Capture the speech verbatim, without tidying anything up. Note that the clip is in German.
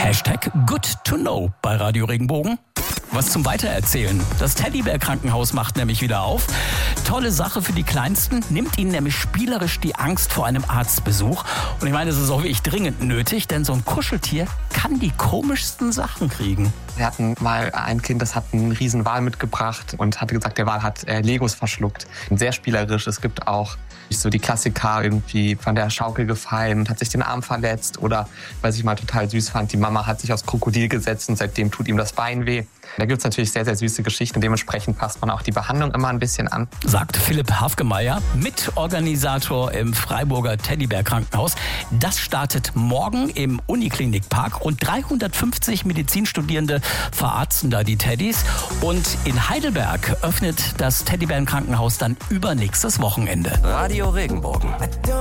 Hashtag good to know bei Radio Regenbogen. Was zum Weitererzählen. Das Teddybär-Krankenhaus macht nämlich wieder auf. Tolle Sache für die Kleinsten, nimmt ihnen nämlich spielerisch die Angst vor einem Arztbesuch. Und ich meine, das ist auch wirklich dringend nötig, denn so ein Kuscheltier kann die komischsten Sachen kriegen. Wir hatten mal ein Kind, das hat einen riesen Wal mitgebracht und hatte gesagt, der Wal hat äh, Legos verschluckt. Sehr spielerisch. Es gibt auch so die Klassiker, irgendwie von der Schaukel gefallen und hat sich den Arm verletzt. Oder, was ich mal total süß fand, die Mama hat sich aufs Krokodil gesetzt und seitdem tut ihm das Bein weh. Da gibt es natürlich sehr, sehr süße Geschichten. Dementsprechend passt man auch die Behandlung immer ein bisschen an. Sagt Philipp Hafgemeier, Mitorganisator im Freiburger Teddybär-Krankenhaus. Das startet morgen im Uniklinikpark. Rund dreihundertfünfzig Medizinstudierende verarzten da die Teddys. Und in Heidelberg öffnet das Teddybär-Krankenhaus dann übernächstes Wochenende. Radio Regenbogen.